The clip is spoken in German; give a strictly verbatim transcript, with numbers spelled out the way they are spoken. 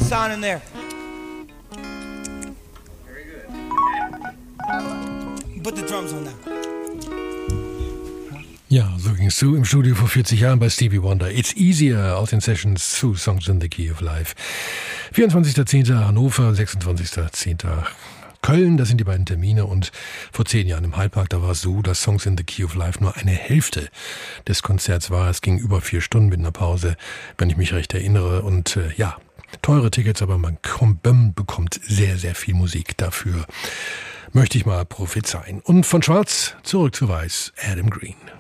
sound in there. Very good. Put the drums on now. Ja, so ging es zu im Studio vor vierzig Jahren bei Stevie Wonder. It's Easier aus den Sessions zu Songs in the Key of Life. vierundzwanzigster zehnter Hannover, sechsundzwanzigster zehnter Köln, das sind die beiden Termine. Und vor zehn Jahren im Halbpark, da war es so, dass Songs in the Key of Life nur eine Hälfte des Konzerts war. Es ging über vier Stunden mit einer Pause, wenn ich mich recht erinnere. Und äh, ja, teure Tickets, aber man bekommt sehr, sehr viel Musik dafür. Möchte ich mal prophezeien. Und von Schwarz zurück zu Weiß, Adam Green.